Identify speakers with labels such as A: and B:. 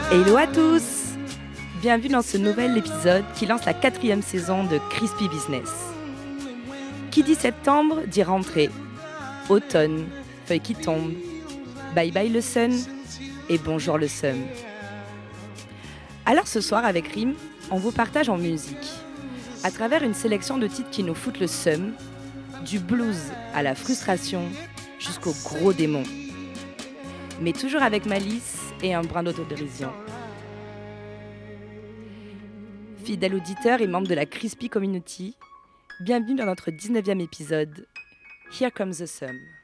A: Hello à tous! Bienvenue dans ce nouvel épisode qui lance la 4e saison de Crispy Business. Qui dit septembre dit rentrée, automne, feuilles qui tombent, bye bye le sun et bonjour le seum. Alors ce soir avec Rim, on vous partage en musique, à travers une sélection de titres qui nous foutent le seum, du blues à la frustration jusqu'au gros démon. Mais toujours avec malice et un brin d'autodérision. Fidèle auditeur et membre de la Crispy Community, bienvenue dans notre 19e épisode, Here Comes the Sun.